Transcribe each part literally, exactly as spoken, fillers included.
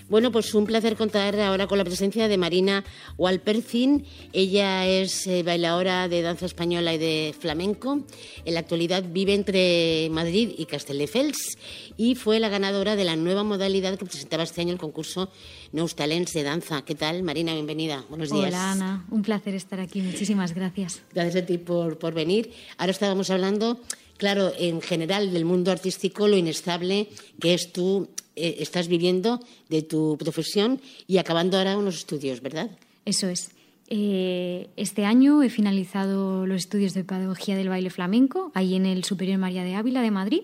Bueno, pues un placer contar ahora con la presencia de Marina Walpercin. Ella es eh, bailadora de danza española y de flamenco. En la actualidad vive entre Madrid y Castelldefels y fue la ganadora de la nueva modalidad que presentaba este año el concurso Nous Talents de danza. ¿Qué tal, Marina? Bienvenida. Buenos días. Hola, Ana. Un placer estar aquí. Muchísimas gracias. Gracias a ti por, por venir. Ahora estábamos hablando, claro, en general del mundo artístico, lo inestable que es tú. Eh, estás viviendo de tu profesión y acabando ahora unos estudios, ¿verdad? Eso es. Eh, este año he finalizado los estudios de pedagogía del baile flamenco, ahí en el Superior María de Ávila de Madrid.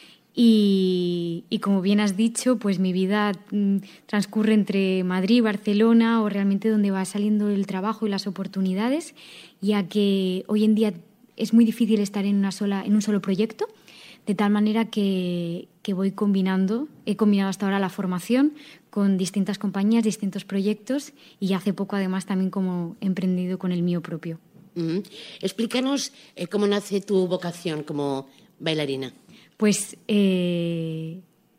Y, y como bien has dicho, pues mi vida mm, transcurre entre Madrid y Barcelona, o realmente donde va saliendo el trabajo y las oportunidades, ya que hoy en día es muy difícil estar en, una sola, en un solo proyecto. De tal manera que, que voy combinando, he combinado hasta ahora la formación con distintas compañías, distintos proyectos y hace poco además también como he emprendido con el mío propio. Uh-huh. Explícanos eh, cómo nace tu vocación como bailarina. Pues eh,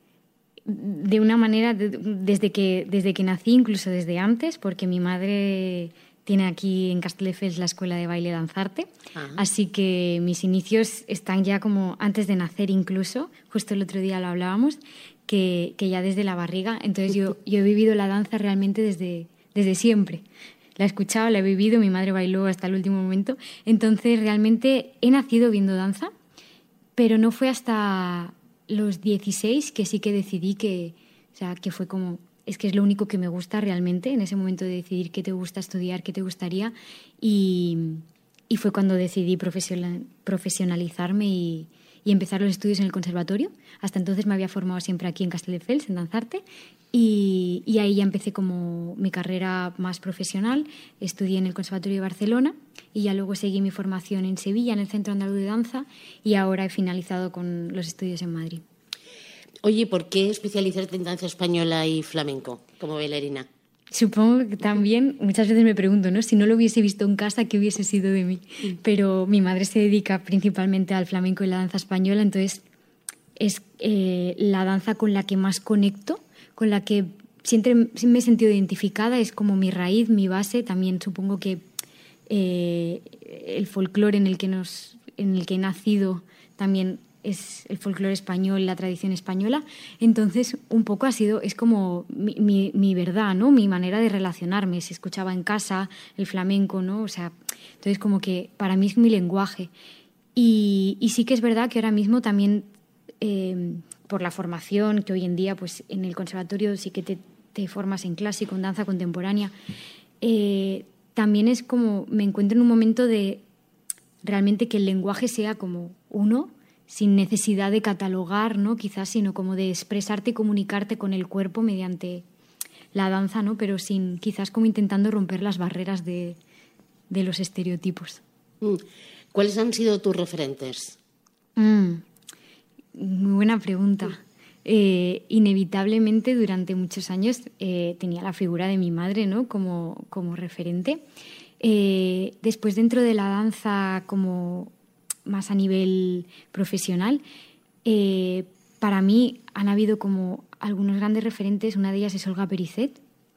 de una manera, de, desde, que, desde que nací, incluso desde antes, porque mi madre tiene aquí en Castelldefels la escuela de baile Danzarte. Ajá. Así que mis inicios están ya como antes de nacer incluso, justo el otro día lo hablábamos, que, que ya desde la barriga. Entonces yo, yo he vivido la danza realmente desde, desde siempre. La he escuchado, la he vivido, mi madre bailó hasta el último momento. Entonces realmente he nacido viendo danza, pero no fue hasta los dieciséis que sí que decidí que, o sea, que fue como... Es que es lo único que me gusta realmente, en ese momento de decidir qué te gusta estudiar, qué te gustaría. Y, y fue cuando decidí profesionalizarme y, y empezar los estudios en el conservatorio. Hasta entonces me había formado siempre aquí en Castelldefels, en Danzarte. Y, y ahí ya empecé como mi carrera más profesional. Estudié en el Conservatorio de Barcelona y ya luego seguí mi formación en Sevilla, en el Centro Andaluz de Danza. Y ahora he finalizado con los estudios en Madrid. Oye, ¿por qué especializarte en danza española y flamenco como bailarina? Supongo que también, muchas veces me pregunto, ¿no? Si no lo hubiese visto en casa, ¿qué hubiese sido de mí? Pero mi madre se dedica principalmente al flamenco y la danza española, entonces es eh, la danza con la que más conecto, con la que siempre me he sentido identificada, es como mi raíz, mi base. También supongo que eh, el folclore en el que nos, en el que he nacido también es el folclore español, la tradición española. Entonces, un poco ha sido, es como mi, mi, mi verdad, ¿no? Mi manera de relacionarme. Se escuchaba en casa el flamenco, ¿no? O sea, entonces como que para mí es mi lenguaje. Y, y sí que es verdad que ahora mismo también, eh, por la formación, que hoy en día, pues en el conservatorio sí que te, te formas en clásico, en danza contemporánea, eh, también es como, me encuentro en un momento de realmente que el lenguaje sea como uno, sin necesidad de catalogar, ¿no? Quizás, sino como de expresarte y comunicarte con el cuerpo mediante la danza, ¿no? Pero sin, quizás como intentando romper las barreras de, de los estereotipos. ¿Cuáles han sido tus referentes? Mm, muy buena pregunta. Eh, inevitablemente durante muchos años eh, tenía la figura de mi madre, ¿no? como, como referente. Eh, después, dentro de la danza como más a nivel profesional, eh, para mí han habido como algunos grandes referentes. Una de ellas es Olga Pericet,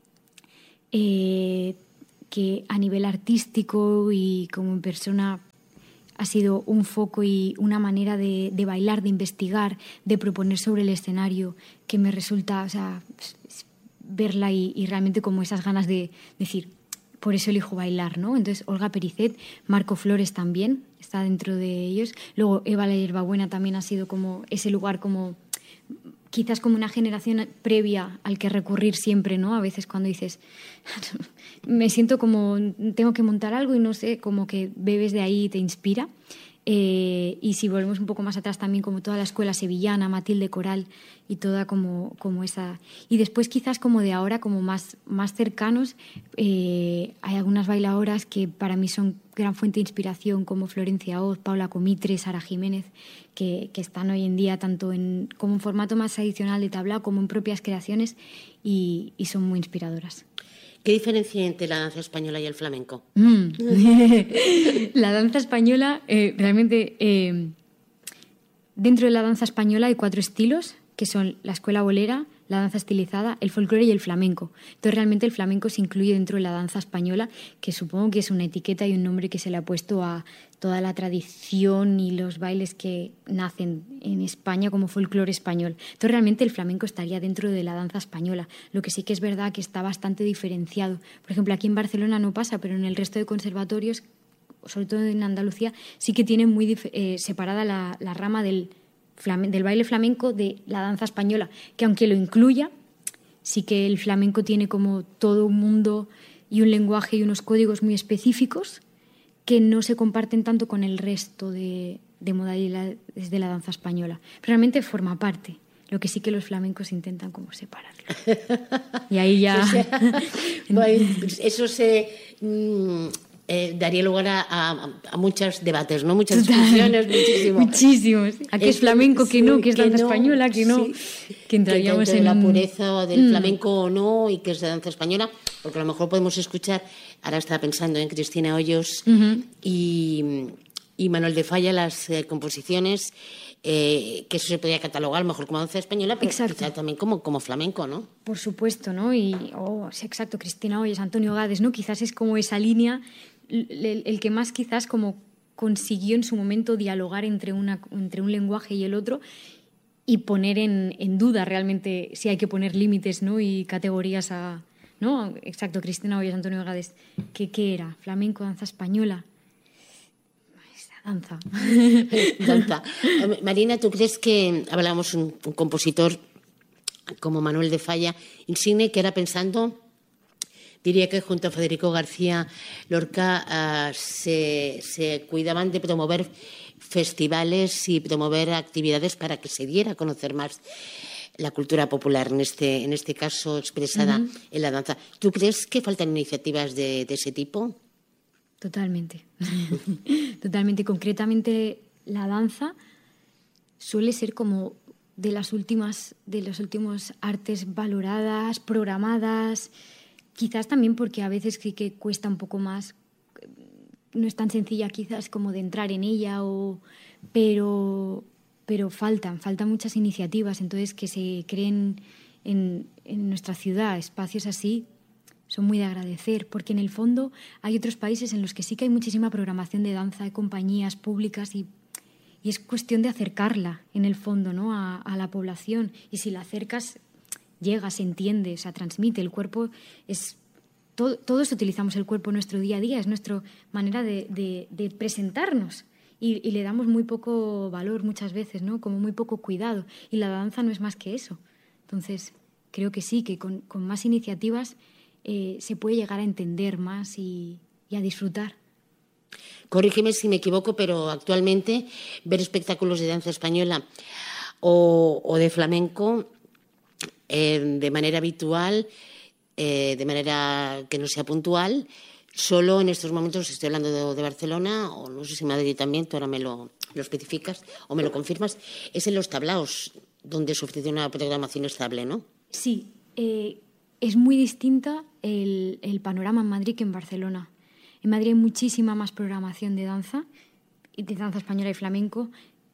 eh, que a nivel artístico y como en persona ha sido un foco y una manera de, de bailar, de investigar, de proponer sobre el escenario, que me resulta, o sea, verla y, y realmente como esas ganas de decir, por eso elijo bailar, ¿no? Entonces, Olga Pericet, Marco Flores también está dentro de ellos. Luego, Eva la Hierbabuena también ha sido como ese lugar como, quizás como una generación previa al que recurrir siempre, ¿no? A veces cuando dices, me siento como, tengo que montar algo y no sé, como que bebes de ahí y te inspira. Eh, y si volvemos un poco más atrás también como toda la escuela sevillana, Matilde Coral y toda como, como esa... Y después quizás como de ahora, como más, más cercanos, eh, hay algunas bailadoras que para mí son gran fuente de inspiración, como Florencia Oz, Paula Comitre, Sara Jiménez, que, que están hoy en día tanto en, como en formato más tradicional de tablao como en propias creaciones y, y son muy inspiradoras. ¿Qué diferencia hay entre la danza española y el flamenco? Mm. La danza española, eh, realmente, eh, dentro de la danza española hay cuatro estilos, que son la escuela bolera, la danza estilizada, el folclore y el flamenco. Entonces realmente el flamenco se incluye dentro de la danza española, que supongo que es una etiqueta y un nombre que se le ha puesto a toda la tradición y los bailes que nacen en España como folclore español. Entonces realmente el flamenco estaría dentro de la danza española. Lo que sí que es verdad que está bastante diferenciado. Por ejemplo, aquí en Barcelona no pasa, pero en el resto de conservatorios, sobre todo en Andalucía, sí que tienen muy eh, separada la, la rama del, flame, del baile flamenco de la danza española, que aunque lo incluya, sí que el flamenco tiene como todo un mundo y un lenguaje y unos códigos muy específicos que no se comparten tanto con el resto de, de modalidades de la danza española. Pero realmente forma parte. Lo que sí que los flamencos intentan como separarlo. Y ahí ya... O sea, bueno, eso se... Mmm, eh, daría lugar a, a, a muchos debates, ¿no? Muchas discusiones, muchísimo. Muchísimos. ¿A qué es flamenco, que no? ¿Qué es danza no, española, que no? Sí. Que entraríamos que en la un... pureza del mm. flamenco o no, y que es de danza española, porque a lo mejor podemos escuchar, ahora estaba pensando en Cristina Hoyos uh-huh. y, y Manuel de Falla, las eh, composiciones, eh, que eso se podría catalogar mejor como danza española, pero exacto. quizá también como, como flamenco, ¿no? Por supuesto, ¿no? Y, oh, sí, exacto, Cristina Hoyos, Antonio Gades, ¿no? Quizás es como esa línea, el, el que más quizás como consiguió en su momento dialogar entre, una, entre un lenguaje y el otro y poner en, en duda realmente si hay que poner límites, ¿no? Y categorías a... ¿no? Exacto, Cristina Hoyos, Antonio Gades. ¿Qué, qué era? ¿Flamenco, danza española? Danza. Danza. Marina, ¿tú crees que hablábamos un, un compositor como Manuel de Falla, insigne, que era pensando, diría que junto a Federico García Lorca uh, se, se cuidaban de promover festivales y promover actividades para que se diera a conocer más la cultura popular, en este, en este caso expresada uh-huh. en la danza? ¿Tú crees que faltan iniciativas de, de ese tipo? Totalmente. Totalmente. Concretamente, la danza suele ser como de las últimas, de los últimos artes valoradas, programadas, quizás también porque a veces sí que cuesta un poco más, no es tan sencilla quizás como de entrar en ella, o, pero, pero faltan, faltan muchas iniciativas, entonces que se creen en, en nuestra ciudad espacios así son muy de agradecer, porque en el fondo hay otros países en los que sí que hay muchísima programación de danza, hay compañías públicas y, y es cuestión de acercarla en el fondo, ¿no? a, a la población, y si la acercas llega, se entiende, o sea, transmite. El cuerpo es... Todo, todos utilizamos el cuerpo en nuestro día a día, es nuestra manera de, de, de presentarnos y, y le damos muy poco valor muchas veces, ¿no? Como muy poco cuidado, y la danza no es más que eso. Entonces, creo que sí, que con, con más iniciativas Eh, se puede llegar a entender más y, y a disfrutar. Corrígeme si me equivoco, pero actualmente ver espectáculos de danza española o, o de flamenco eh, de manera habitual, eh, de manera que no sea puntual, solo en estos momentos, estoy hablando de, de Barcelona, o no sé si Madrid también, tú ahora me lo, lo especificas o me lo confirmas, es en los tablaos donde se ofrece una programación estable, ¿no? Sí, eh, es muy distinta el, el panorama en Madrid que en Barcelona. En Madrid hay muchísima más programación de danza, de danza española y flamenco,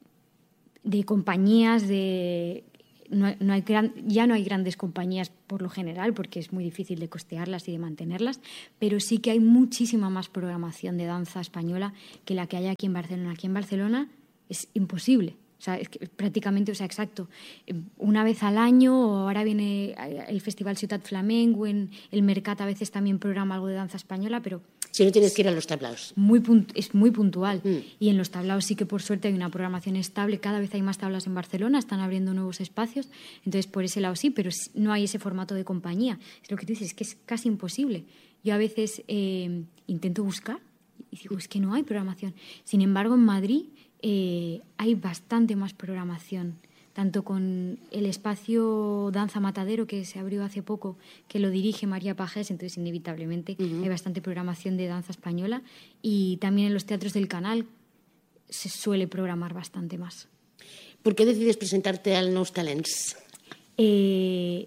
de compañías, de no, no hay gran, ya no hay grandes compañías por lo general, porque es muy difícil de costearlas y de mantenerlas, pero sí que hay muchísima más programación de danza española que la que hay aquí en Barcelona. Aquí en Barcelona es imposible. O sea, es que prácticamente, o sea, exacto, una vez al año, o ahora viene el Festival Ciutat Flamenco, en el Mercat a veces también programa algo de danza española, pero... Si no tienes que ir a los tablaos. Muy punt- es muy puntual. Mm. Y en los tablaos sí que por suerte hay una programación estable, cada vez hay más tablas en Barcelona, están abriendo nuevos espacios, entonces por ese lado sí, pero no hay ese formato de compañía. Es lo que tú dices, es que es casi imposible. Yo a veces eh, intento buscar y digo, es que no hay programación. Sin embargo, en Madrid... Eh, hay bastante más programación, tanto con el espacio Danza Matadero que se abrió hace poco, que lo dirige María Pajés, entonces inevitablemente uh-huh. hay bastante programación de danza española, y también en los teatros del Canal se suele programar bastante más. ¿Por qué decides presentarte al Nous Talents? Eh,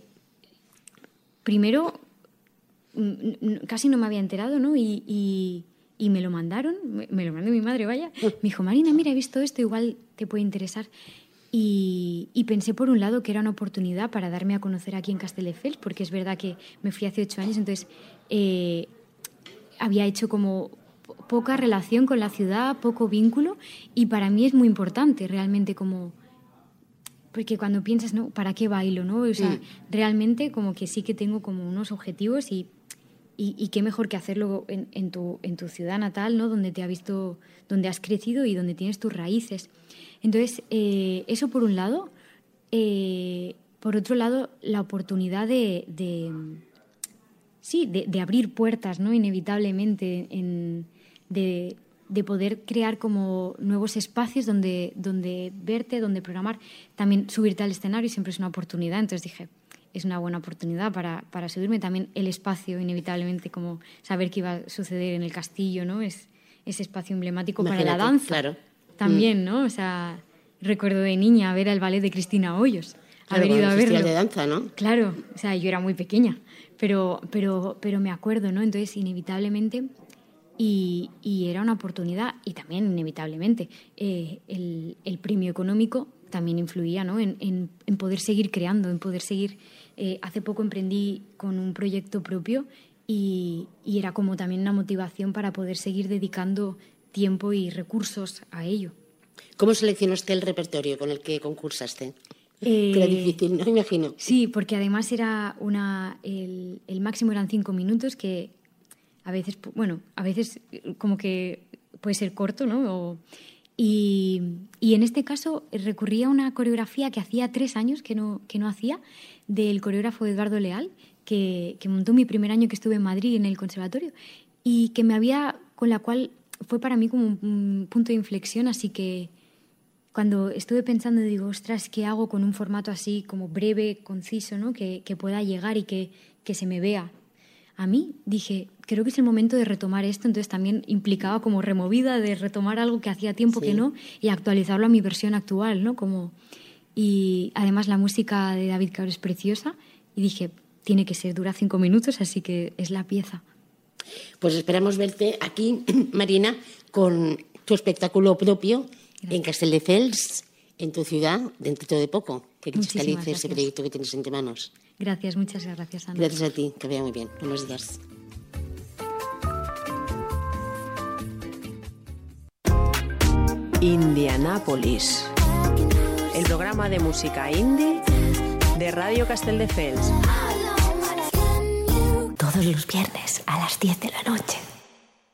primero, casi no me había enterado, ¿no? Y... y Y me lo mandaron, me, me lo mandó mi madre, vaya. Me dijo, Marina, mira, he visto esto, igual te puede interesar. Y, y pensé, por un lado, que era una oportunidad para darme a conocer aquí en Castelldefels, porque es verdad que me fui hace ocho años, entonces eh, había hecho como poca relación con la ciudad, poco vínculo, y para mí es muy importante realmente como... Porque cuando piensas, ¿no? ¿Para qué bailo, no? O sea, mm. realmente como que sí que tengo como unos objetivos y, y, y qué mejor que hacerlo en, en, tu, en tu ciudad natal, ¿no? Donde te ha visto, donde has crecido y donde tienes tus raíces. Entonces, eh, eso por un lado. Eh, por otro lado, la oportunidad de, de sí, de, de abrir puertas, ¿no? Inevitablemente, en, de... de poder crear como nuevos espacios donde, donde verte, donde programar. También subirte al escenario siempre es una oportunidad, entonces dije, es una buena oportunidad para, para subirme. También el espacio, inevitablemente, como saber qué iba a suceder en el castillo, ¿no? Es ese espacio emblemático. Imagínate, para la danza. Claro. También, mm. ¿no? O sea, recuerdo de niña ver el ballet de Cristina Hoyos. Claro, haber ido a verlo. de danza, ¿no? Claro, o sea, yo era muy pequeña, pero, pero, pero me acuerdo, ¿no? Entonces, inevitablemente... Y, y era una oportunidad, y también inevitablemente eh, el, el premio económico también influía, ¿no? en, en, en poder seguir creando, en poder seguir... Eh, hace poco emprendí con un proyecto propio y, y era como también una motivación para poder seguir dedicando tiempo y recursos a ello. ¿Cómo seleccionaste el repertorio con el que concursaste? Eh, que era difícil, ¿no? Me imagino. Sí, porque además era una... El, el máximo eran cinco minutos que... A veces, bueno, a veces como que puede ser corto, ¿no? O, y, y en este caso recurrí a una coreografía que hacía tres años que no, que no hacía, del coreógrafo Eduardo Leal, que, que montó mi primer año que estuve en Madrid en el conservatorio y que me había, con la cual fue para mí como un, un punto de inflexión, así que cuando estuve pensando digo, ostras, ¿qué hago con un formato así como breve, conciso, ¿no? Que, que pueda llegar y que, que se me vea? A mí dije, creo que es el momento de retomar esto, entonces también implicaba como removida de retomar algo que hacía tiempo sí. que no y actualizarlo a mi versión actual, ¿no? Como, y además la música de David Cabro es preciosa y dije, tiene que ser, dura cinco minutos, así que es la pieza. Pues esperamos verte aquí, Marina, con tu espectáculo propio Gracias. En Castelldefels, en tu ciudad, dentro de poco, que cristalice ese proyecto que tienes entre manos. Gracias, muchas gracias, Ana. Gracias a ti, que vaya muy bien. Buenos días. Indianápolis, el programa de música indie de Radio Castelldefels. Todos los viernes a las diez de la noche.